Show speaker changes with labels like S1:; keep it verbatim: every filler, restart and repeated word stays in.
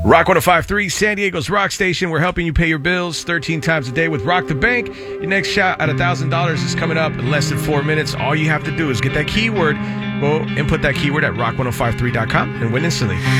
S1: Rock one oh five point three, San Diego's Rock Station. We're helping you pay your bills thirteen times a day with Rock the Bank. Your next shot at one thousand dollars is coming up in less than four minutes. All you have to do is get that keyword. Go input that keyword at rock one oh five three dot com and win instantly.